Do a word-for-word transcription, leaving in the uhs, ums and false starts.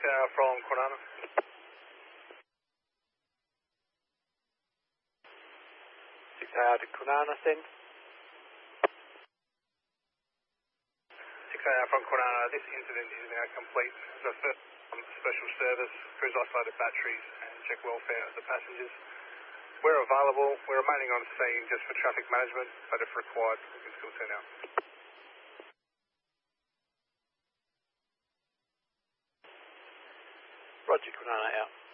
uh, from Kwinana. six hour to Kwinana, send. six hour from Kwinana, this incident is now complete. The first um, special service, crews isolated batteries and check welfare of the passengers. We're available, we're remaining on scene just for traffic management, but if required, we can still turn out. Roger, Kwinana out.